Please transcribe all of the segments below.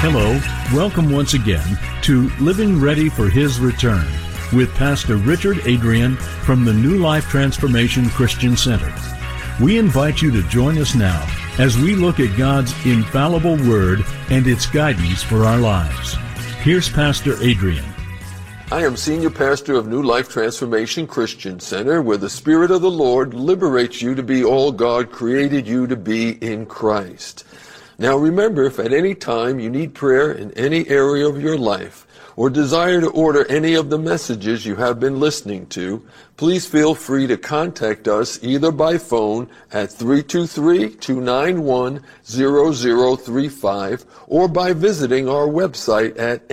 Hello, welcome once again to Living Ready for His Return with Pastor Richard Adrian from the New Life Transformation Christian Center. We invite you to join us now as we look at God's infallible Word and its guidance for our lives. Here's Pastor Adrian. I am Senior Pastor of New Life Transformation Christian Center, where the Spirit of the Lord liberates you to be all God created you to be in Christ. Now remember, if at any time you need prayer in any area of your life or desire to order any of the messages you have been listening to, please feel free to contact us either by phone at 323-291-0035 or by visiting our website at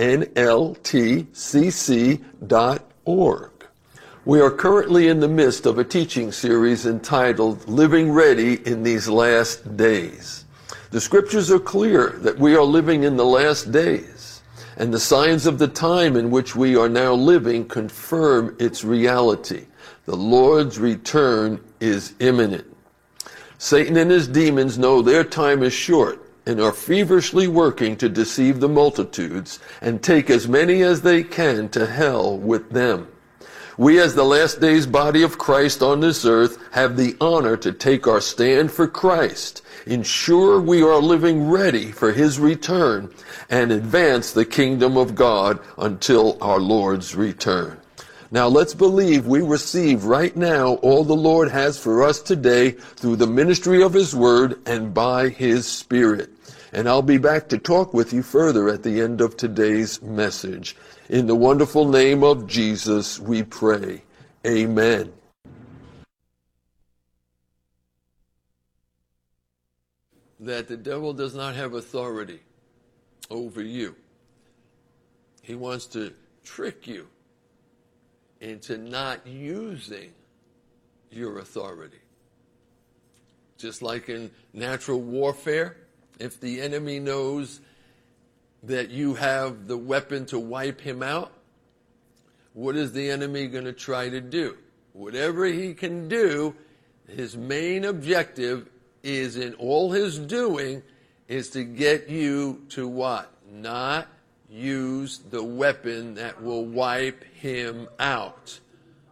nltcc.org. We are currently in the midst of a teaching series entitled Living Ready in These Last Days. The scriptures are clear that we are living in the last days, and the signs of the time in which we are now living confirm its reality. The Lord's return is imminent. Satan and his demons know their time is short and are feverishly working to deceive the multitudes and take as many as they can to hell with them. We, as the last days body of Christ on this earth, have the honor to take our stand for Christ, ensure we are living ready for His return, and advance the kingdom of God until our Lord's return. Now let's believe we receive right now all the Lord has for us today through the ministry of His Word and by His Spirit. And I'll be back to talk with you further at the end of today's message. In the wonderful name of Jesus, we pray. Amen. That the devil does not have authority over you. He wants to trick you into not using your authority. Just like in natural warfare, if the enemy knows that you have the weapon to wipe him out, what is the enemy going to try to do? Whatever he can do, his main objective is in all his doing is to get you to what? Not use the weapon that will wipe him out.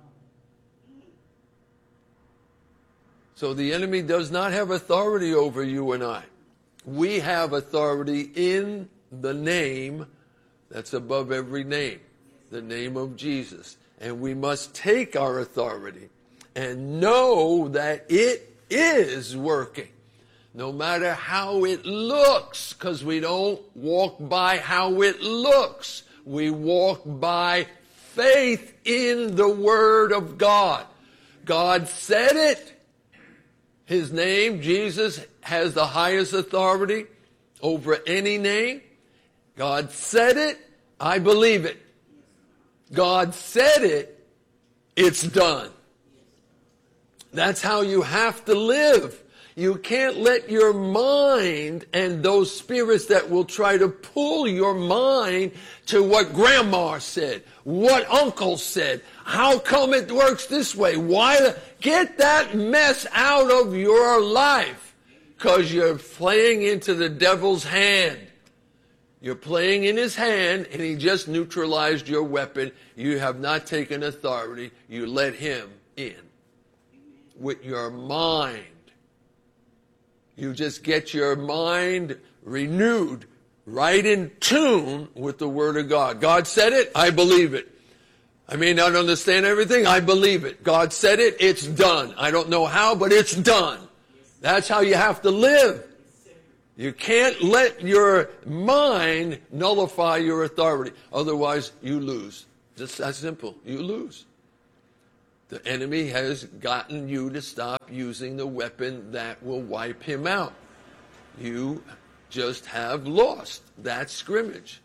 So the enemy does not have authority over you and I. We have authority in the name that's above every name, the name of Jesus. And we must take our authority and know that it is working, no matter how it looks, because we don't walk by how it looks. We walk by faith in the Word of God. God said it. His name, Jesus, has the highest authority over any name. God said it, I believe it. God said it, it's done. That's how you have to live. You can't let your mind and those spirits that will try to pull your mind to what grandma said, what uncle said, how come it works this way, why, get that mess out of your life, because you're playing into the devil's hand. You're playing in his hand, and he just neutralized your weapon. You have not taken authority. You let him in with your mind. You just get your mind renewed, right in tune with the Word of God. God said it, I believe it. I may not understand everything, I believe it. God said it, it's done. I don't know how, but it's done. That's how you have to live. You can't let your mind nullify your authority. Otherwise, you lose. Just that simple. You lose. The enemy has gotten you to stop using the weapon that will wipe him out. You just have lost that scrimmage.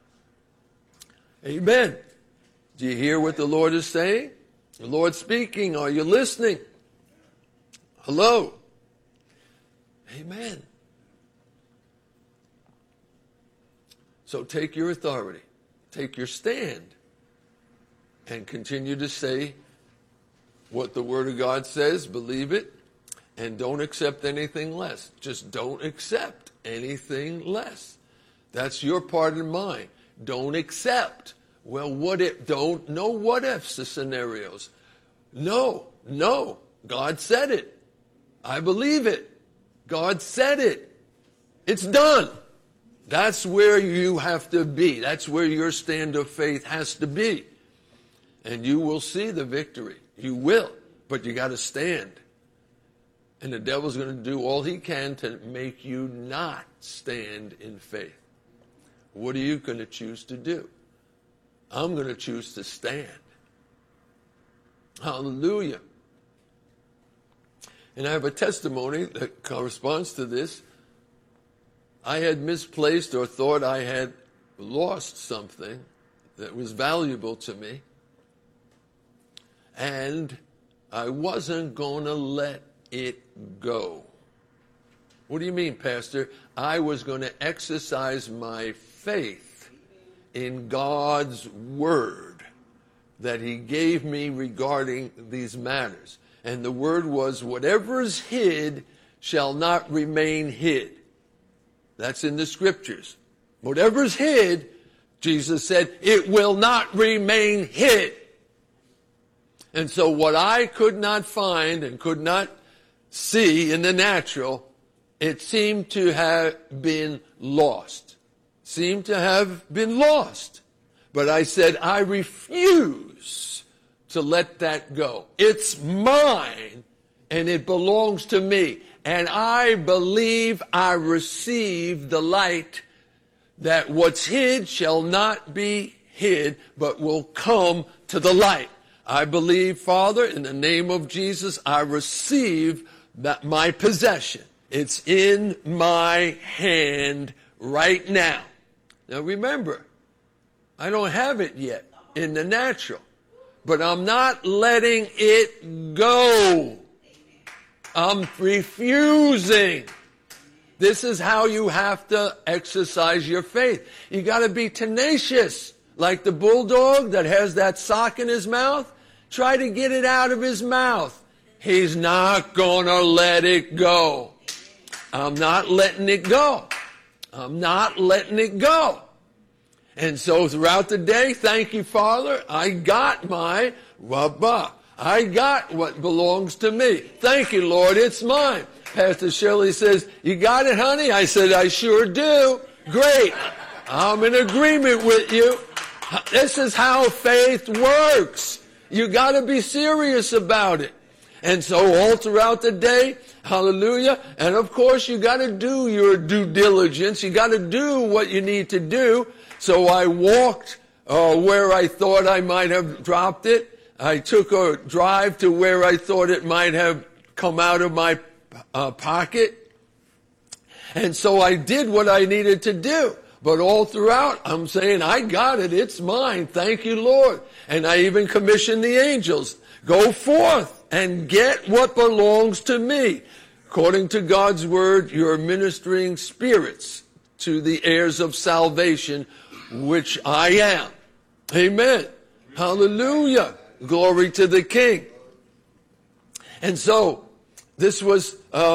Amen. Do you hear what the Lord is saying? The Lord's speaking. Are you listening? Hello. Amen. So take your authority, take your stand, and continue to say what the Word of God says, believe it, and don't accept anything less. Just don't accept anything less. That's your part and mine. Don't accept. Well, what if? Don't know what ifs the scenarios. No. God said it. I believe it. God said it. It's done. That's where you have to be. That's where your stand of faith has to be. And you will see the victory. You will. But you got to stand. And the devil's going to do all he can to make you not stand in faith. What are you going to choose to do? I'm going to choose to stand. Hallelujah. And I have a testimony that corresponds to this. I had misplaced or thought I had lost something that was valuable to me. And I wasn't going to let it go. What do you mean, Pastor? I was going to exercise my faith in God's word that he gave me regarding these matters. And the word was, whatever is hid shall not remain hid. That's in the scriptures. Whatever is hid, Jesus said, it will not remain hid. And so what I could not find and could not see in the natural, it seemed to have been lost. Seemed to have been lost. But I said, I refuse to let that go. It's mine and it belongs to me. And I believe I receive the light that what's hid shall not be hid, but will come to the light. I believe, Father, in the name of Jesus, I receive that my possession. It's in my hand right now. Now remember, I don't have it yet in the natural, but I'm not letting it go. I'm refusing. This is how you have to exercise your faith. You got to be tenacious, like the bulldog that has that sock in his mouth. Try to get it out of his mouth. He's not going to let it go. I'm not letting it go. I'm not letting it go. And so throughout the day, thank you, Father, I got my Rabbah. I got what belongs to me. Thank you, Lord, it's mine. Pastor Shirley says, you got it, honey? I said, I sure do. Great. I'm in agreement with you. This is how faith works. You got to be serious about it. And so all throughout the day, hallelujah, and of course you got to do your due diligence. You got to do what you need to do. So I walked where I thought I might have dropped it. I took a drive to where I thought it might have come out of my pocket. And so I did what I needed to do. But all throughout, I'm saying, I got it. It's mine. Thank you, Lord. And I even commissioned the angels. Go forth and get what belongs to me. According to God's word, you're ministering spirits to the heirs of salvation, which I am. Amen. Hallelujah. Glory to the King. And so, this was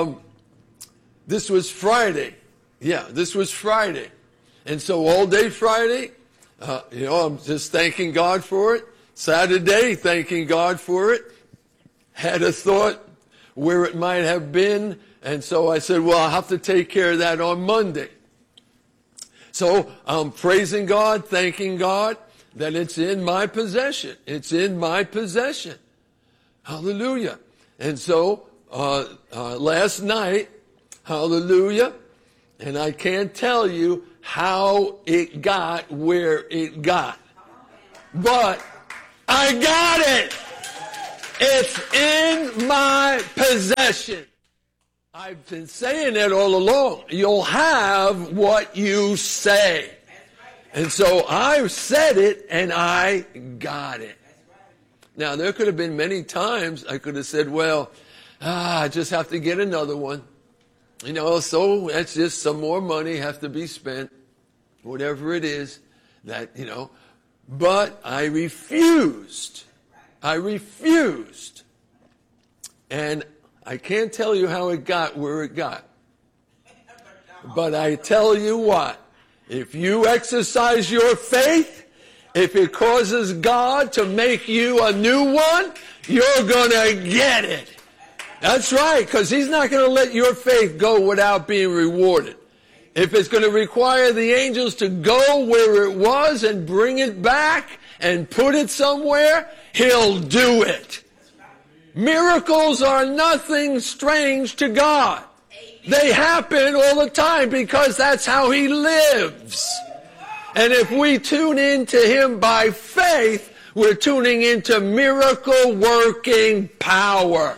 Friday. Yeah, this was Friday. And so all day Friday, I'm just thanking God for it. Saturday, thanking God for it. Had a thought where it might have been. And so I said, well, I'll have to take care of that on Monday. So I'm praising God, thanking God that it's in my possession. It's in my possession. Hallelujah. And so last night, hallelujah, and I can't tell you how it got where it got. But I got it. It's in my possession. I've been saying it all along. You'll have what you say. And so I said it and I got it. Now, there could have been many times I could have said, well, I just have to get another one. So that's just some more money have to be spent, whatever it is that, But I refused. I refused. And I can't tell you how it got where it got. But I tell you what, If you exercise your faith, if it causes God to make you a new one, you're going to get it. That's right, because he's not going to let your faith go without being rewarded. If it's going to require the angels to go where it was and bring it back and put it somewhere, he'll do it. Miracles are nothing strange to God. They happen all the time because that's how he lives. And if we tune into him by faith, we're tuning into miracle working power.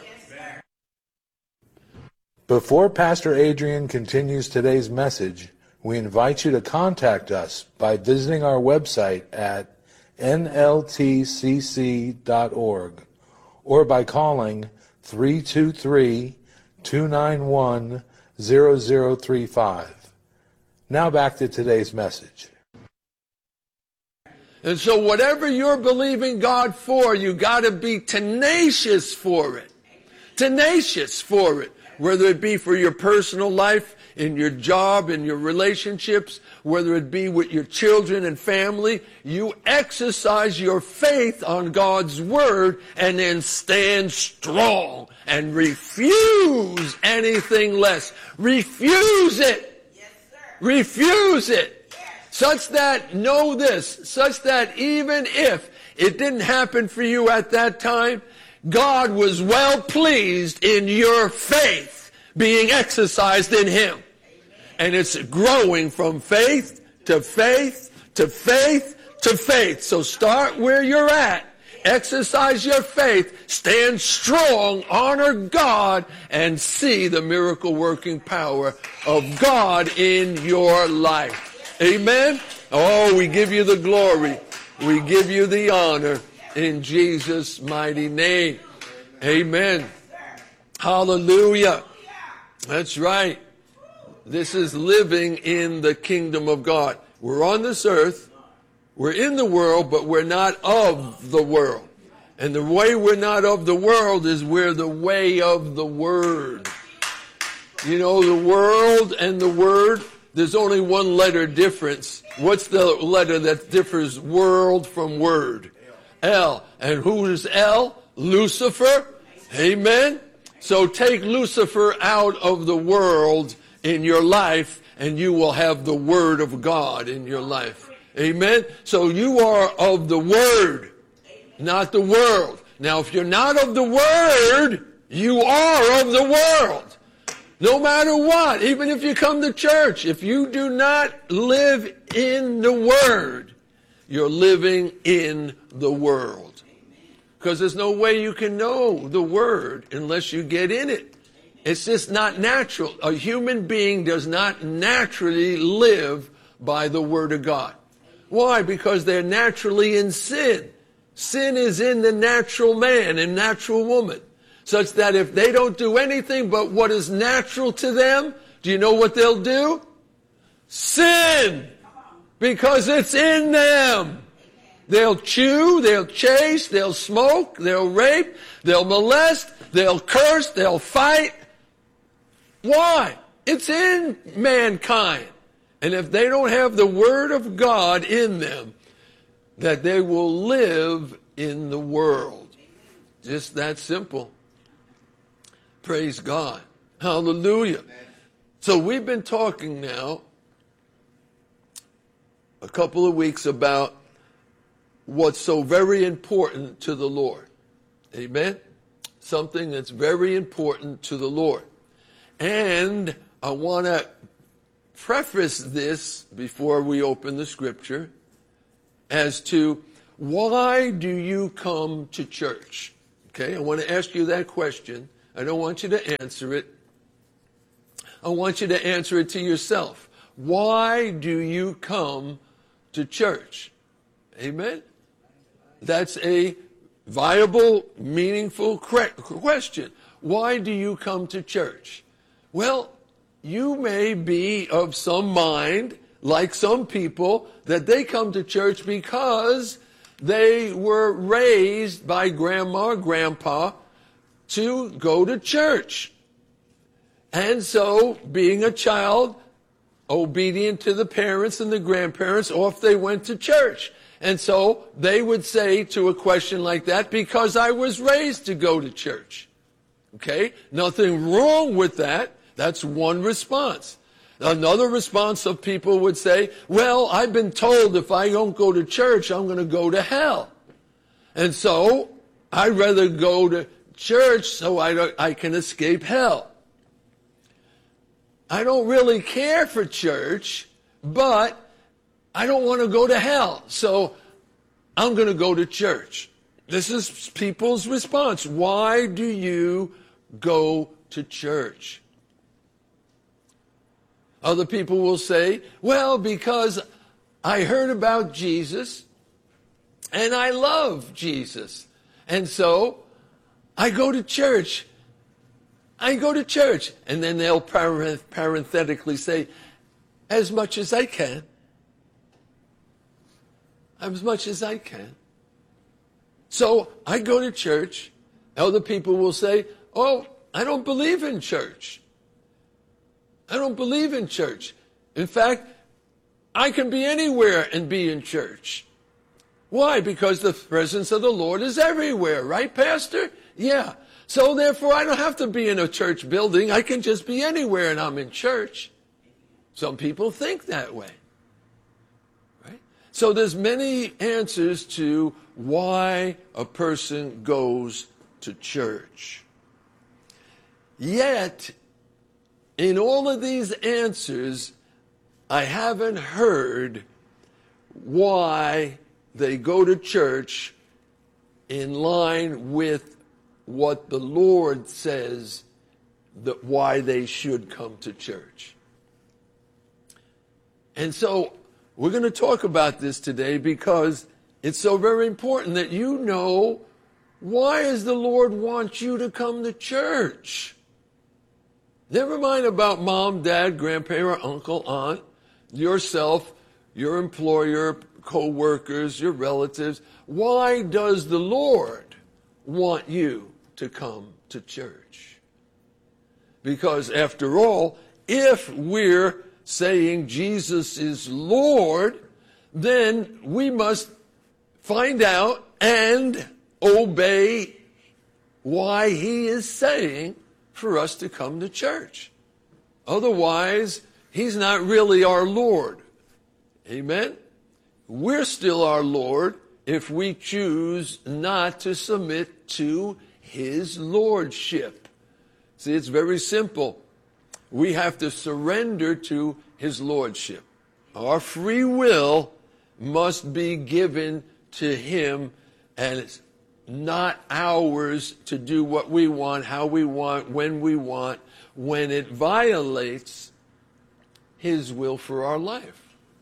Before Pastor Adrian continues today's message, we invite you to contact us by visiting our website at nltcc.org or by calling 323-291-0035. Now back to today's message. And so whatever you're believing God for, you got to be tenacious for it. Tenacious for it. Whether it be for your personal life, in your job, in your relationships, whether it be with your children and family, you exercise your faith on God's word and then stand strong and refuse anything less. Refuse it. Yes, sir. Refuse it. Yes. Such that, know this, such that even if it didn't happen for you at that time, God was well pleased in your faith being exercised in him. And it's growing from faith to faith to faith to faith. So start where you're at. Exercise your faith. Stand strong. Honor God. And see the miracle working power of God in your life. Amen? Oh, we give you the glory. We give you the honor. In Jesus' mighty name. Amen. Hallelujah. That's right. This is living in the kingdom of God. We're on this earth. We're in the world, but we're not of the world. And the way we're not of the world is we're the way of the word. You know, the world and the word, there's only one letter difference. What's the letter that differs world from word? L. And who is L? Lucifer. Amen. So take Lucifer out of the world in your life and you will have the word of God in your life. Amen. So you are of the word, not the world. Now if you're not of the word, you are of the world. No matter what, even if you come to church, if you do not live in the word, you're living in the world. Because there's no way you can know the word unless you get in it. It's just not natural. A human being does not naturally live by the word of God. Why? Because they're naturally in sin. Sin is in the natural man and natural woman. Such that if they don't do anything but what is natural to them, do you know what they'll do? Sin. Because it's in them. They'll chew, they'll chase, they'll smoke, they'll rape, they'll molest, they'll curse, they'll fight. Why? It's in mankind. And if they don't have the word of God in them, that they will live in the world. Just that simple. Praise God. Hallelujah. So we've been talking now a couple of weeks about what's so very important to the Lord. Amen? Something that's very important to the Lord. And I want to preface this before we open the scripture as to why do you come to church? Okay, I want to ask you that question. I don't want you to answer it. I want you to answer it to yourself. Why do you come to church? Amen? That's a viable, meaningful question. Why do you come to church? Well, you may be of some mind, like some people, that they come to church because they were raised by grandma or grandpa to go to church. And so, being a child, obedient to the parents and the grandparents, off they went to church. And so they would say to a question like that, because I was raised to go to church. Okay? Nothing wrong with that. That's one response. Another response of people would say, well, I've been told if I don't go to church, I'm going to go to hell. And so I'd rather go to church so I can escape hell. I don't really care for church, but I don't want to go to hell, so I'm going to go to church. This is people's response. Why do you go to church? Other people will say, well, because I heard about Jesus and I love Jesus. And so I go to church. I go to church. And then they'll parenthetically say, as much as I can. As much as I can. So I go to church. Other people will say, oh, I don't believe in church. I don't believe in church. In fact, I can be anywhere and be in church. Why? Because the presence of the Lord is everywhere, right, Pastor? Yeah. So therefore, I don't have to be in a church building. I can just be anywhere and I'm in church. Some people think that way. Right? So there's many answers to why a person goes to church. Yet, in all of these answers, I haven't heard why they go to church in line with what the Lord says that why they should come to church. And so we're going to talk about this today because it's so very important that you know, why does the Lord want you to come to church? Never mind about mom, dad, grandparent, uncle, aunt, yourself, your employer, co-workers, your relatives. Why does the Lord want you to come to church? Because after all, if we're saying Jesus is Lord, then we must find out and obey why he is saying for us to come to church. Otherwise, he's not really our Lord. Amen? We're still our Lord if we choose not to submit to his lordship. See, it's very simple. We have to surrender to his lordship. Our free will must be given to him, and it's not ours to do what we want, how we want, when it violates his will for our life.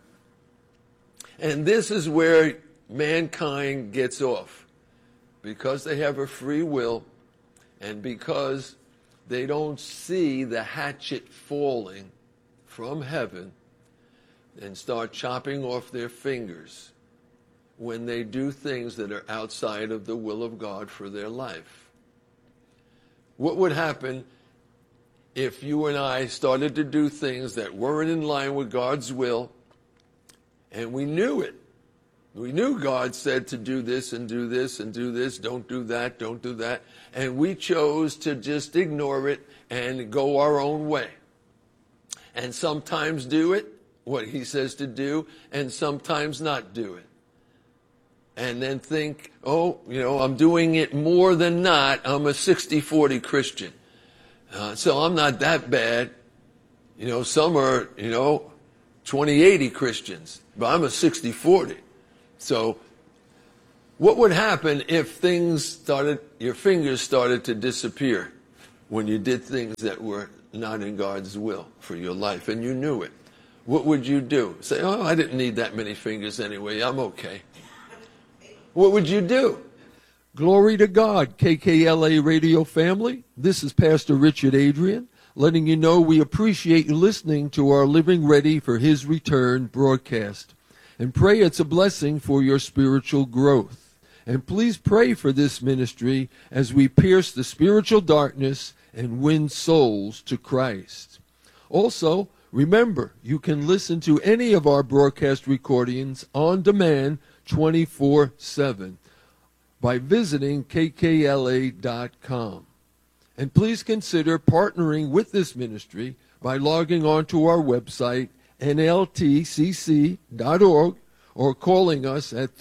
And this is where mankind gets off. Because they have a free will, and because they don't see the hatchet falling from heaven and start chopping off their fingers when they do things that are outside of the will of God for their life. What would happen if you and I started to do things that weren't in line with God's will, and we knew it? We knew God said to do this and do this and do this, don't do that, don't do that, and we chose to just ignore it and go our own way. And sometimes do it, what he says to do, and sometimes not do it. And then think, oh, I'm doing it more than not. I'm a 60-40 Christian. So I'm not that bad. Some are, 20-80 Christians, but I'm a 60-40. So what would happen if your fingers started to disappear when you did things that were not in God's will for your life and you knew it? What would you do? Say, oh, I didn't need that many fingers anyway. I'm okay. What would you do? Glory to God, KKLA radio family. This is Pastor Richard Adrian, letting you know we appreciate you listening to our Living Ready for His Return broadcast. And pray it's a blessing for your spiritual growth. And please pray for this ministry as we pierce the spiritual darkness and win souls to Christ. Also, Remember, you can listen to any of our broadcast recordings on demand 24/7 by visiting kkla.com. And please consider partnering with this ministry by logging on to our website, nltcc.org, or calling us at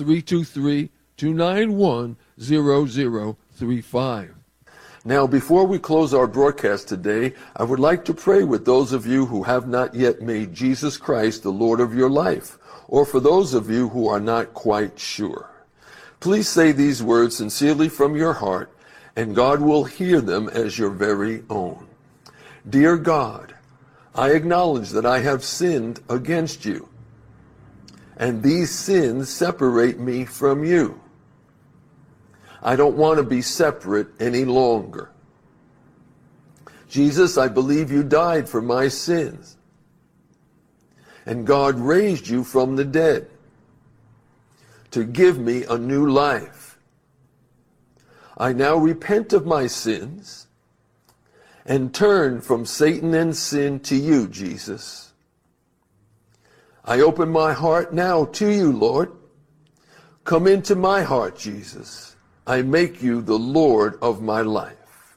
323-291-0035. Now, before we close our broadcast today, I would like to pray with those of you who have not yet made Jesus Christ the Lord of your life, or for those of you who are not quite sure. Please say these words sincerely from your heart, and God will hear them as your very own. Dear God, I acknowledge that I have sinned against you, and these sins separate me from you. I don't want to be separate any longer. Jesus, I believe you died for my sins, and God raised you from the dead to give me a new life. I now repent of my sins and turn from Satan and sin to you, Jesus. I open my heart now to you, Lord. Come into my heart, Jesus. I make you the Lord of my life.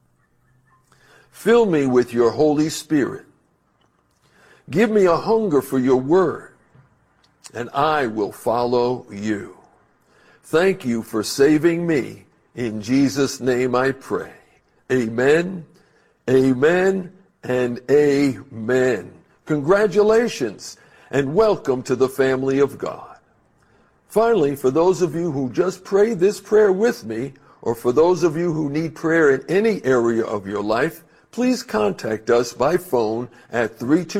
Fill me with your Holy Spirit. Give me a hunger for your word, and I will follow you. Thank you for saving me. In Jesus' name I pray. Amen, amen, and amen. Congratulations, and welcome to the family of God. Finally, for those of you who just prayed this prayer with me, or for those of you who need prayer in any area of your life, please contact us by phone at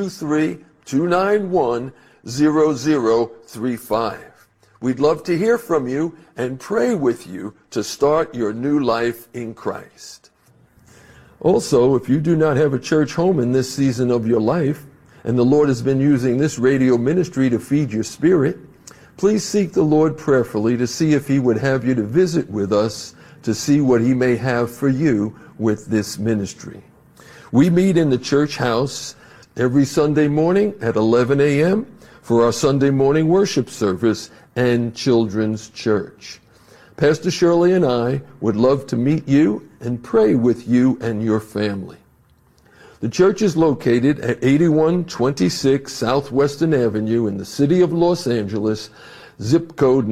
323-291-0035. We'd love to hear from you and pray with you to start your new life in Christ. Also, if you do not have a church home in this season of your life, and the Lord has been using this radio ministry to feed your spirit, please seek the Lord prayerfully to see if he would have you to visit with us to see what he may have for you with this ministry. We meet in the church house every Sunday morning at 11 a.m. for our Sunday morning worship service and children's church. Pastor Shirley and I would love to meet you and pray with you and your family. The church is located at 8126 Southwestern Avenue in the city of Los Angeles, zip code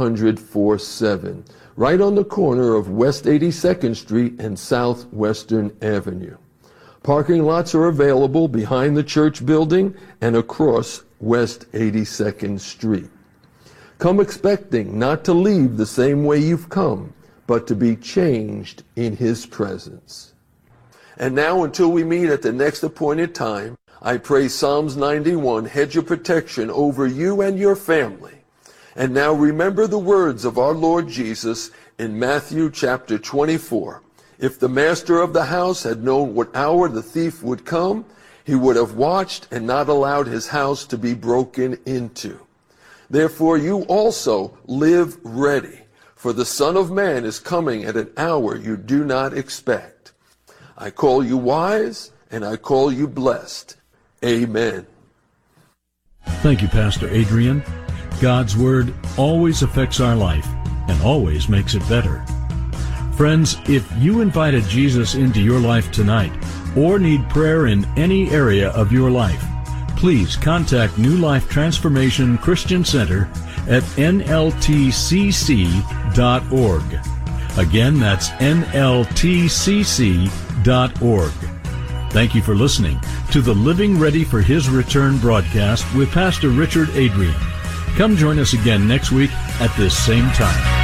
90047, right on the corner of West 82nd Street and Southwestern Avenue. Parking lots are available behind the church building and across West 82nd Street. Come expecting not to leave the same way you've come, but to be changed in his presence. And now, until we meet at the next appointed time, I pray Psalms 91 hedge of protection over you and your family. And now remember the words of our Lord Jesus in Matthew chapter 24. If the master of the house had known what hour the thief would come, he would have watched and not allowed his house to be broken into. Therefore you also live ready, for the Son of Man is coming at an hour you do not expect. I call you wise, and I call you blessed. Amen. Thank you, Pastor Adrian. God's Word always affects our life and always makes it better. Friends, if you invited Jesus into your life tonight or need prayer in any area of your life, please contact New Life Transformation Christian Center at nltcc.org. Again, that's nltcc.org. Thank you for listening to the Living Ready for His Return broadcast with Pastor Richard Adrian. Come join us again next week at this same time.